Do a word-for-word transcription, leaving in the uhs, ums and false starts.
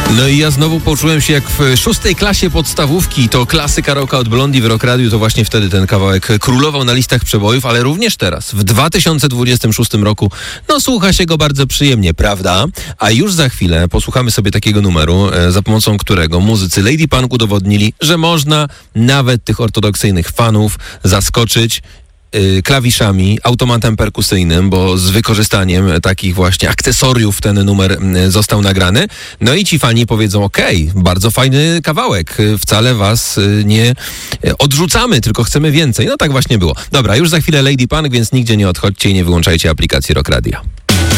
No i ja znowu poczułem się jak w szóstej klasie podstawówki. To klasyka rocka od Blondie w Rock Radiu. To właśnie wtedy ten kawałek królował na listach przebojów, ale również teraz, w dwa tysiące dwudziestym szóstym roku, no słucha się go bardzo przyjemnie, prawda? A już za chwilę posłuchamy sobie takiego numeru, e, za pomocą którego muzycy Lady Punk udowodnili, że można nawet tych ortodoksyjnych fanów zaskoczyć klawiszami, automatem perkusyjnym, bo z wykorzystaniem takich właśnie akcesoriów ten numer został nagrany. No i ci fani powiedzą, okej, okay, bardzo fajny kawałek, wcale was nie odrzucamy, tylko chcemy więcej. No tak właśnie było. Dobra, już za chwilę Lady Punk, więc nigdzie nie odchodźcie i nie wyłączajcie aplikacji Rock Radia.